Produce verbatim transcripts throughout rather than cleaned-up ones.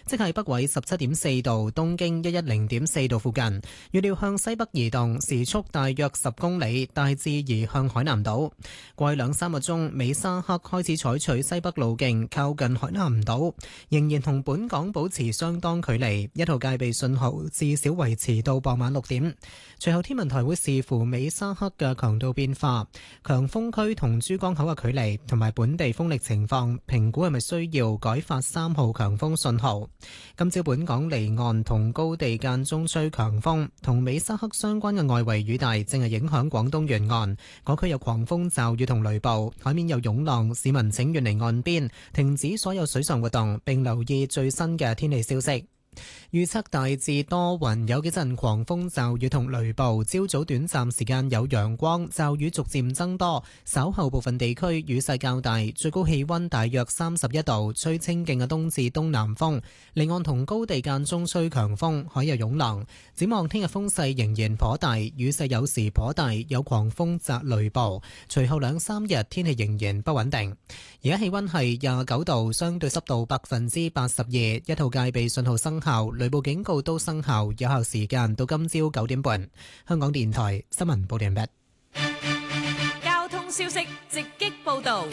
即係北緯十七點四度、東經一一零點四度附近。預料向西北移動，時速大約十公里，大致移向海南島。過去兩三個鐘，美沙克開始採取西北路徑，靠近海南島，仍然同本港保持相當距離。一號戒備信號至少維持到傍晚六點。隨後天文台會視乎美沙克嘅強度變化、強風區同珠江口嘅距離同埋本地風力情況，評估係咪需要改發三號強風信號。今朝本港離岸同高地間中吹強風，同美沙克相關嘅外圍雨帶正係影響廣東沿岸，嗰區有狂風驟雨同雷暴，海面有湧浪，市民請遠離岸邊，停止所有水上活動，並留意最新嘅天氣消息。預測大致多雲，有幾陣狂風驟雨同雷暴，朝早短暫時間有陽光，驟雨逐漸增多，稍後部分地區雨勢較大，最高氣溫大約三十一度，吹清勁嘅東至東南風，離岸同高地間中吹強風，海有湧浪。展望聽日風勢仍然頗大，雨勢有時頗大，有狂風擲雷暴，隨後兩三日天氣仍然不穩定。而家氣溫係廿九度，相對濕度百分之八十二，一號戒備信號生效，雷暴警告都生效，有效時間到今朝九點半。香港電台新聞報道完畢。 交通消息直擊報道。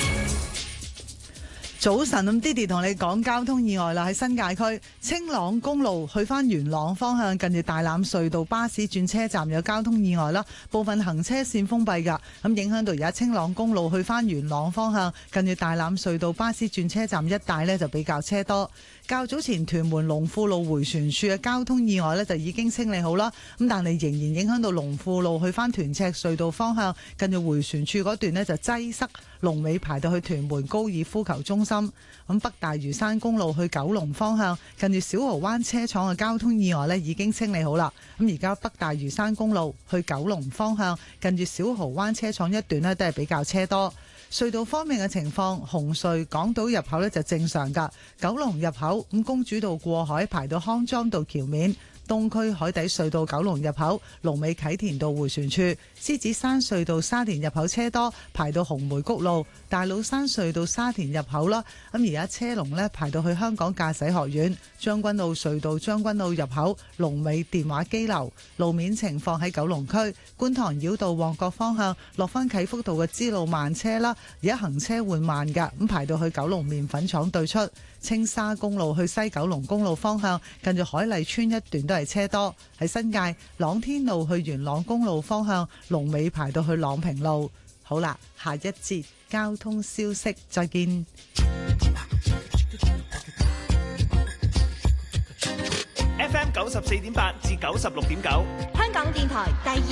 早晨，咁 Didi 同你講交通意外啦，喺新界區青朗公路去返元朗方向，近住大欖隧道巴士轉車站有交通意外啦，部分行車線封閉噶，咁影響到而家青朗公路去返元朗方向，近住大欖隧道巴士轉車站一帶呢就比較車多。較早前屯門龍富路迴旋處嘅交通意外呢就已經清理好啦，咁但係仍然影響到龍富路去返屯赤隧道方向，近住迴旋處嗰段呢就擠塞，龍尾排到去屯門高爾夫球中心。咁北大嶼山公路去九龍方向，近住小蠔灣車廠嘅交通意外呢已經清理好啦。咁而家北大嶼山公路去九龍方向，近住小蠔灣車廠一段呢都係比較車多。隧道方面嘅情況，紅隧港島入口呢就正常㗎，九龍入口咁公主道過海排到康莊道橋面。東區海底隧道九龍入口，龍尾啟田道迴旋處；獅子山隧道沙田入口車多，排到紅梅谷路；大老山隧道沙田入口啦，咁而家車龍呢排到去香港駕駛學院；將軍澳隧道將軍澳入口，龍尾電話機樓。路面情況喺九龍區觀塘繞道旺角方向落返啟福道嘅支路慢車啦，而家行車緩慢㗎，咁排到去九龍麵粉廠對出。青沙公路去西九龍公路方向，近住海麗村一段都係車多。喺新界朗天路去元朗公路方向，龍尾排到去朗平路。好啦，下一節交通消息，再見。 F M 九十四點八至九十六點九， 香港電台第二